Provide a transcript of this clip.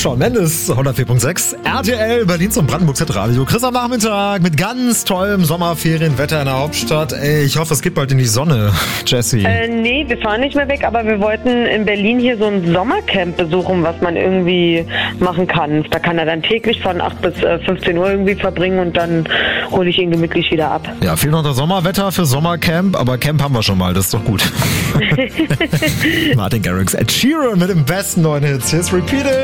Shawn Mendes, 104.6, RTL, Berlin zum Brandenburg Radio. Chris am Nachmittag mit ganz tollem Sommerferienwetter in der Hauptstadt. Ey, ich hoffe, es geht bald in die Sonne, Jessie. Nee, wir fahren nicht mehr weg, aber wir wollten in Berlin hier so ein Sommercamp besuchen, was man irgendwie machen kann. Da kann er dann täglich von 8 bis 15 Uhr irgendwie verbringen und dann hole ich ihn gemütlich wieder ab. Ja, fehlt noch das Sommerwetter für Sommercamp, aber Camp haben wir schon mal, das ist doch gut. Martin Garrix, Ed Sheeran mit dem besten neuen Hits. Hier ist Repeated.